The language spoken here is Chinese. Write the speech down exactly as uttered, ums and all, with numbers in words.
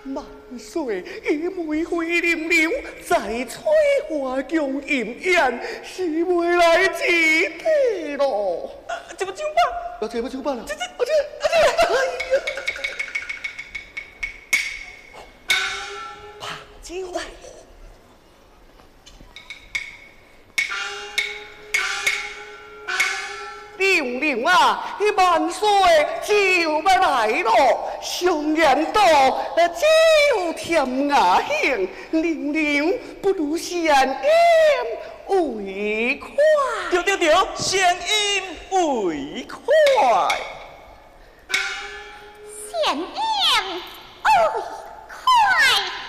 万岁，因为回灵流在翠花宫饮宴，是未来之地咯。 怎么怎么办？ 要这要怎么办啦？ 这这我这我这，哎呀！怕酒来。玲玲啊，你万岁就要来咯！常言道，酒甜牙香，玲玲不如先饮为快。 对对对，先饮为快。 先饮为快。